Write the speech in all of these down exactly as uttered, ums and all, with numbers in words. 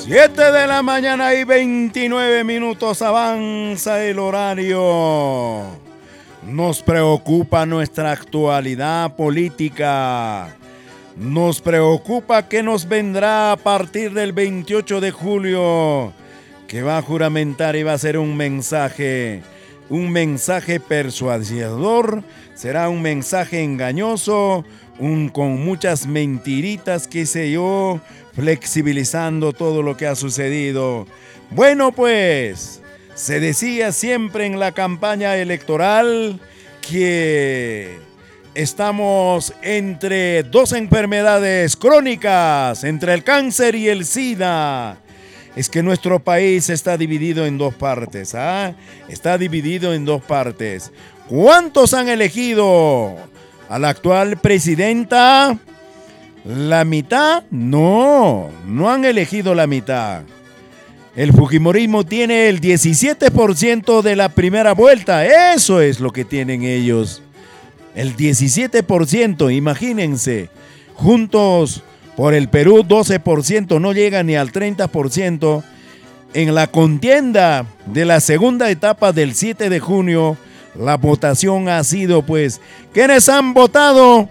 siete de la mañana y veintinueve minutos avanza el horario. Nos preocupa nuestra actualidad política. Nos preocupa qué nos vendrá a partir del veintiocho de julio, que va a juramentar y va a ser un mensaje, un mensaje persuasador, será un mensaje engañoso, un, con muchas mentiritas, qué sé yo, flexibilizando todo lo que ha sucedido. Bueno, pues, se decía siempre en la campaña electoral que estamos entre dos enfermedades crónicas, entre el cáncer y el SIDA. Es que nuestro país está dividido en dos partes, ¿ah? Está dividido en dos partes. ¿Cuántos han elegido a la actual presidenta? ¿La mitad? No, no han elegido la mitad. El fujimorismo tiene el diecisiete por ciento de la primera vuelta. Eso es lo que tienen ellos. El diecisiete por ciento, imagínense. Juntos por el Perú, doce por ciento, no llega ni al treinta por ciento. En la contienda de la segunda etapa del siete de junio, la votación ha sido, pues, ¿quiénes han votado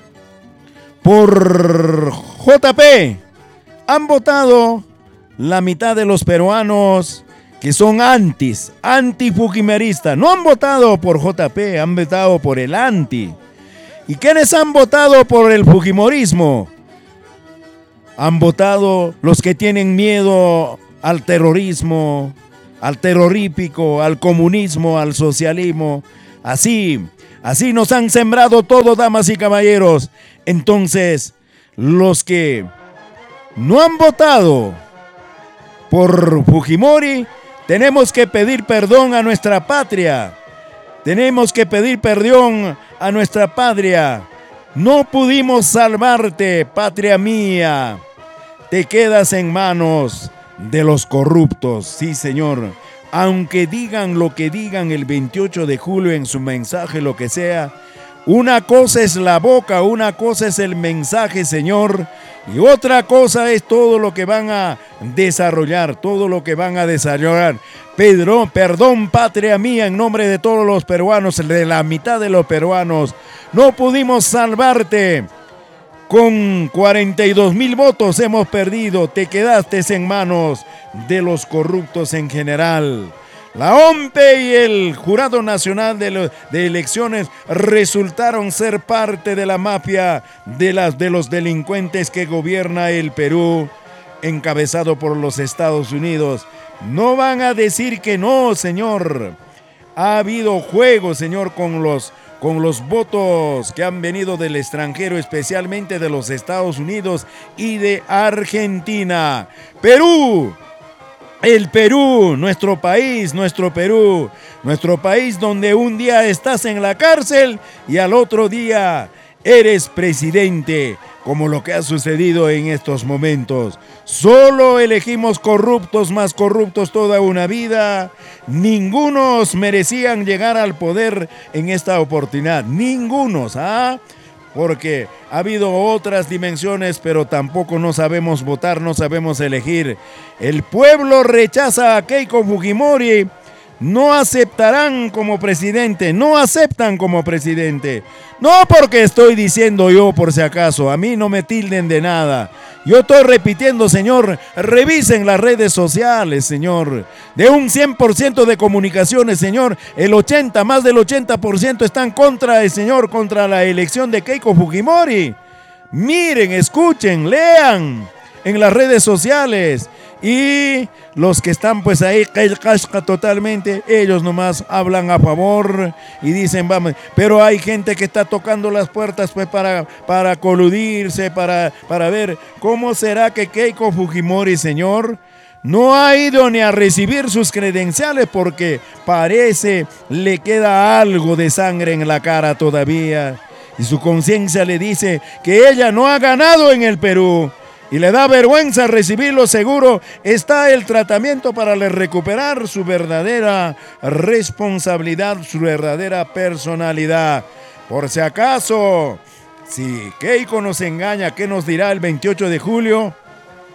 por J P? Han votado la mitad de los peruanos que son antis, anti-fujimeristas. No han votado por J P, han votado por el anti. ¿Y quiénes han votado por el fujimorismo? Han votado los que tienen miedo al terrorismo, al terrorífico, al comunismo, al socialismo. Así, así nos han sembrado todo, damas y caballeros. Entonces, los que no han votado por Fujimori, tenemos que pedir perdón a nuestra patria. Tenemos que pedir perdón a nuestra patria. No pudimos salvarte, patria mía. Te quedas en manos de los corruptos, sí, señor. Aunque digan lo que digan el veintiocho de julio en su mensaje, lo que sea, una cosa es la boca, una cosa es el mensaje, señor, y otra cosa es todo lo que van a desarrollar, todo lo que van a desarrollar. Pedro, perdón, patria mía, en nombre de todos los peruanos, de la mitad de los peruanos, no pudimos salvarte. Con cuarenta y dos mil votos hemos perdido, te quedaste en manos de los corruptos en general. La O M P E y el Jurado Nacional de, lo, de Elecciones resultaron ser parte de la mafia de, las, de los delincuentes que gobierna el Perú, encabezado por los Estados Unidos. No van a decir que no, señor. Ha habido juego, señor, con los... con los votos que han venido del extranjero, especialmente de los Estados Unidos y de Argentina. Perú, el Perú, nuestro país, nuestro Perú, nuestro país donde un día estás en la cárcel y al otro día eres presidente, como lo que ha sucedido en estos momentos. Solo elegimos corruptos más corruptos toda una vida. Ningunos merecían llegar al poder en esta oportunidad. Ningunos, ¿ah? Porque ha habido otras dimensiones, pero tampoco no sabemos votar, no sabemos elegir. El pueblo rechaza a Keiko Fujimori. No aceptarán como presidente, no aceptan como presidente. No porque estoy diciendo yo, por si acaso, a mí no me tilden de nada. Yo estoy repitiendo, señor, revisen las redes sociales, señor. De un cien por ciento de comunicaciones, señor, el ochenta, más del ochenta por ciento están contra el señor, contra la elección de Keiko Fujimori. Miren, escuchen, lean en las redes sociales. Y los que están pues ahí totalmente, ellos nomás hablan a favor y dicen vamos, pero hay gente que está tocando las puertas pues para, para coludirse, para, para ver cómo será que Keiko Fujimori, señor, no ha ido ni a recibir sus credenciales porque parece le queda algo de sangre en la cara todavía y su conciencia le dice que ella no ha ganado en el Perú. Y le da vergüenza recibirlo, seguro está el tratamiento para recuperar su verdadera responsabilidad, su verdadera personalidad. Por si acaso, si Keiko nos engaña, ¿qué nos dirá el veintiocho de julio?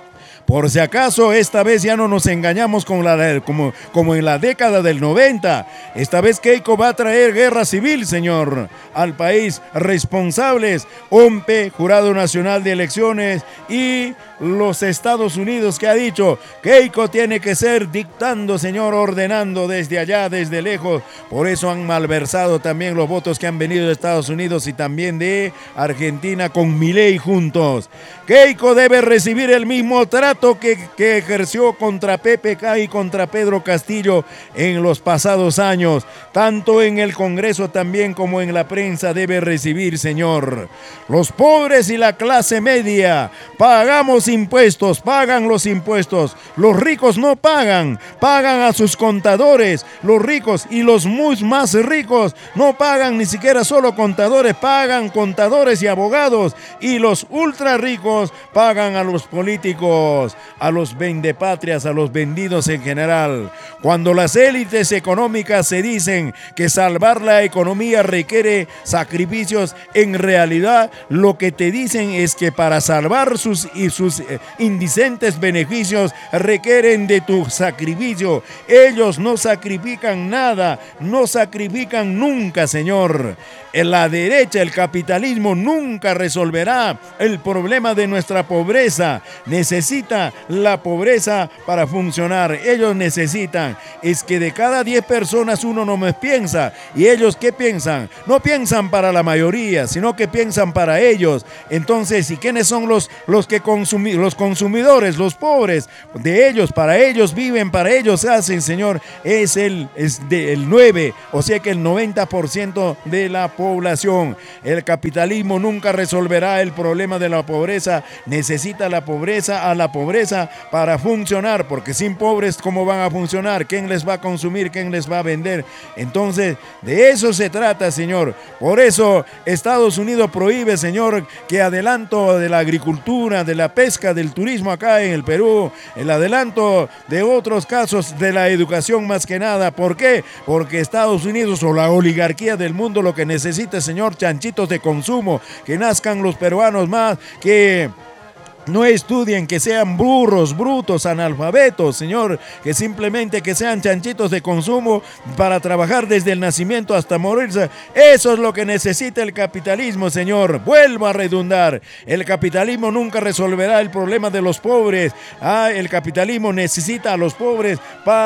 Por si acaso, esta vez ya no nos engañamos con la, como, como en la década del noventa. Esta vez Keiko va a traer guerra civil, señor, al país. Responsables, O M P E, Jurado Nacional de Elecciones, y los Estados Unidos, que ha dicho Keiko tiene que ser dictando, señor, ordenando desde allá, desde lejos. Por eso han malversado también los votos que han venido de Estados Unidos y también de Argentina con Milei juntos. Keiko debe recibir el mismo trato que, que ejerció contra P P K y contra Pedro Castillo en los pasados años. Tanto en el Congreso también como en la prensa debe recibir, señor. Los pobres y la clase media pagamos impuestos, pagan los impuestos. Los ricos no pagan, pagan a sus contadores. Los ricos y los muy más ricos no pagan ni siquiera solo contadores, pagan contadores y abogados. Y los ultra ricos pagan a los políticos, a los vendepatrias, a los vendidos en general. Cuando las élites económicas se dicen que salvar la economía requiere sacrificios, en realidad lo que te dicen es que para salvar sus y sus eh, indecentes beneficios requieren de tu sacrificio. Ellos no sacrifican nada, no sacrifican nunca, señor. En la derecha, el capitalismo nunca resolverá el problema de nuestra pobreza. Necesita la pobreza para funcionar. Ellos necesitan, es que de cada diez personas uno no más piensa. ¿Y ellos qué piensan? No piensan para la mayoría, sino que piensan para ellos. Entonces, ¿y quiénes son los, los, que consumi los consumidores? Los pobres. De ellos, para ellos viven, para ellos hacen, señor. Es el, es de, el nueve, o sea que el noventa por ciento de la población. El capitalismo nunca resolverá el problema de la pobreza. Necesita la pobreza a la pobreza para funcionar, porque sin pobres, ¿cómo van a funcionar? ¿Quién les va a consumir? ¿Quién les va a vender? Entonces, de eso se trata, señor. Por eso, Estados Unidos prohíbe, señor, que adelanto de la agricultura, de la pesca, del turismo acá en el Perú, el adelanto de otros casos de la educación más que nada. ¿Por qué? Porque Estados Unidos o la oligarquía del mundo lo que necesita, señor, chanchitos de consumo, que nazcan los peruanos más, que no estudien, que sean burros, brutos, analfabetos, señor, que simplemente que sean chanchitos de consumo para trabajar desde el nacimiento hasta morirse. Eso es lo que necesita el capitalismo, señor. Vuelvo a redundar. El capitalismo nunca resolverá el problema de los pobres. Ah, el capitalismo necesita a los pobres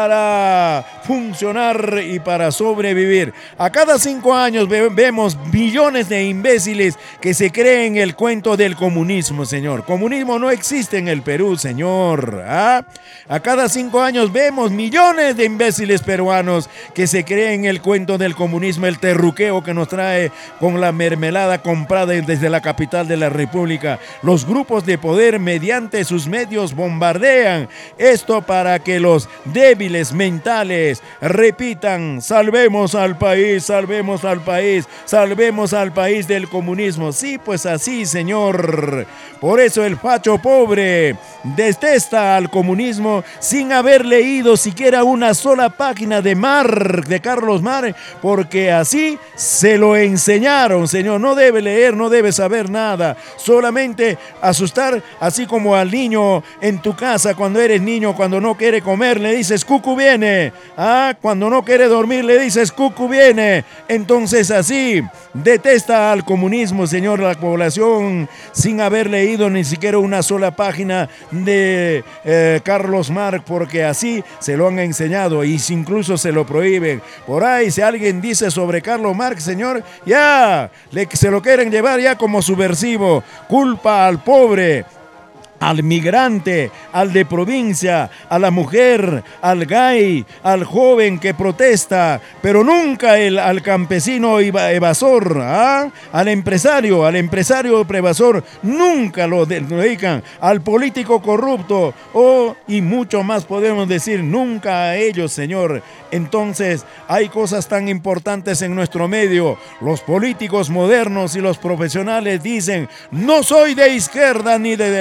para funcionar y para sobrevivir. A cada cinco años ve vemos millones de imbéciles que se creen el cuento del comunismo, señor. Comunismo no existe en el Perú, señor. ¿Ah? A cada cinco años vemos millones de imbéciles peruanos que se creen el cuento del comunismo, el terruqueo que nos trae con la mermelada comprada desde la capital de la República. Los grupos de poder mediante sus medios bombardean esto para que los débiles mentales repitan: salvemos al país, salvemos al país, salvemos al país del comunismo. Sí, pues así, señor. Por eso el facho pobre detesta al comunismo sin haber leído siquiera una sola página de Marx, de Carlos Marx, porque así se lo enseñaron, señor. No debe leer, no debe saber nada, solamente asustar, así como al niño en tu casa cuando eres niño, cuando no quiere comer le dices cucu viene, ah, cuando no quiere dormir le dices cucu viene. Entonces así detesta al comunismo, señor, la población, sin haber leído ni siquiera una sola página de eh, Carlos Marx, porque así se lo han enseñado y incluso se lo prohíben. Por ahí, si alguien dice sobre Carlos Marx, señor, ya le, se lo quieren llevar ya como subversivo. Culpa al pobre, al migrante, al de provincia, a la mujer, al gay, al joven que protesta, pero nunca el, al campesino evasor, ¿ah? Al empresario, al empresario prevasor, nunca lo dedican, al político corrupto, oh, y mucho más podemos decir, nunca a ellos, señor. Entonces, hay cosas tan importantes en nuestro medio. Los políticos modernos y los profesionales dicen: no soy de izquierda ni de derecha,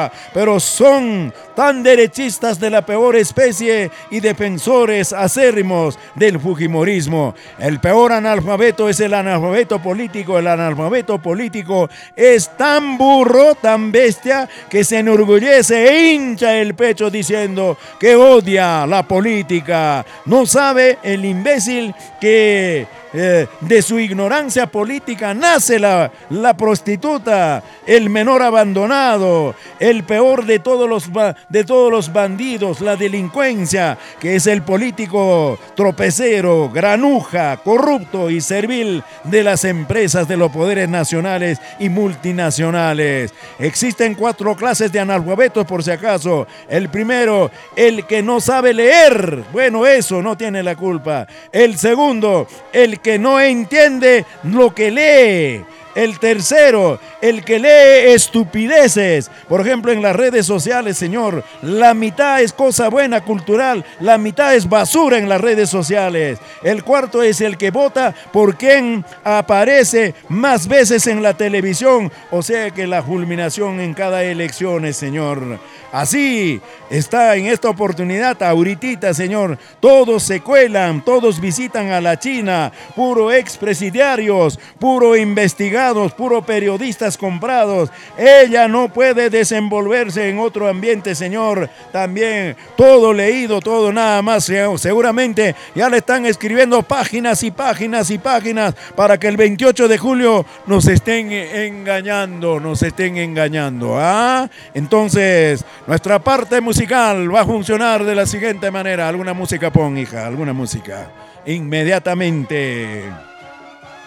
política, pero son tan derechistas de la peor especie y defensores acérrimos del fujimorismo. El peor analfabeto es el analfabeto político. El analfabeto político es tan burro, tan bestia, que se enorgullece e hincha el pecho diciendo que odia la política. No sabe el imbécil que eh, de su ignorancia política nace la, la prostituta, el menor abandonado, el peor de todos los, de todos los bandidos, la delincuencia, que es el político tropecero, granuja, corrupto y servil de las empresas de los poderes nacionales y multinacionales. Existen cuatro clases de analfabetos, por si acaso. El primero, el que no sabe leer. Bueno, eso no tiene la culpa. El segundo, el que no entiende lo que lee. El tercero, el que lee estupideces. Por ejemplo, en las redes sociales, señor, la mitad es cosa buena, cultural, la mitad es basura en las redes sociales. El cuarto es el que vota por quien aparece más veces en la televisión, o sea que la fulminación en cada elección, señor. Así está en esta oportunidad, ahorita, señor, todos se cuelan, todos visitan a la China, puro expresidiarios, puro investigados, puro periodistas comprados. Ella no puede desenvolverse en otro ambiente, señor. También todo leído, todo nada más. Seguramente ya le están escribiendo páginas y páginas y páginas para que el veintiocho de julio nos estén engañando, nos estén engañando. ¿Ah? Entonces, nuestra parte musical va a funcionar de la siguiente manera. Alguna música pon, hija, alguna música. Inmediatamente.